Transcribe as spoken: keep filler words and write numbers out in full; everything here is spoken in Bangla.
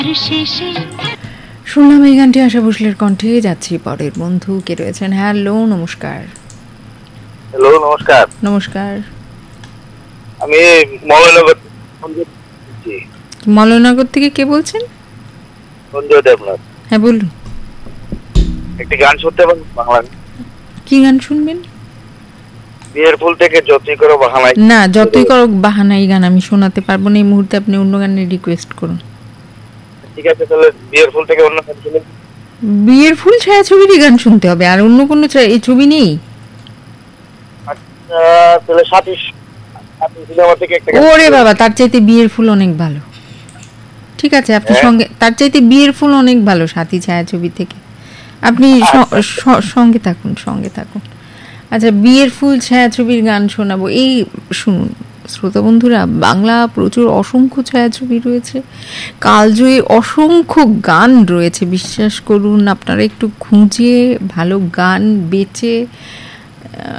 শুনলাম এই গানটি আশা ভোসলের কণ্ঠে। যাচ্ছি পরের বন্ধু কে রয়েছেন। হ্যালো, নমস্কার। হ্যালো, নমস্কার। নমস্কার। আমি মলয়নগর মলয়নগর থেকে কে বলছেন? সঞ্জয় দেবনাথ। হ্যাঁ, বলুন। একটি গান শুনতে পারেন বাংলা? কি গান শুনবেন? বিয়ের ফুল থেকে যতই করো বাহানাই। না, যতই করো বাহানা এই গান আমি শোনাতে পারবো না এই মুহূর্তে। আপনি অন্য গানের রিকোয়েস্ট করুন। ঠিক আছে, তাহলে বিয়ের ফুল থেকে অন্য গান শুনুন। বিয়ের ফুল ছায়াছবিরই গান শুনতে হবে, আর অন্য কোনো এই ছবি নেই? আচ্ছা, তাহলে সাথী সাথী সিনেমা থেকে একটা। ওরে বাবা, তার চাইতে বিয়ের ফুল অনেক ভালো। ঠিক আছে, আপনি সঙ্গে তার চাইতে বিয়ের ফুল অনেক ভালো সাথী ছায়াছবি থেকে। আপনি সঙ্গে থাকুন, সঙ্গে থাকুন। আচ্ছা, বিয়ের ফুল ছায়াছবির গান শোনাবো। এই শুনুন শ্রোতা বন্ধুরা, বাংলা প্রচুর অসংখ্য ছায়াছবি রয়েছে, কালজয়ী অসংখ্য গান রয়েছে। বিশ্বাস করুন, আপনারা একটু খুঁজে ভালো গান বেছে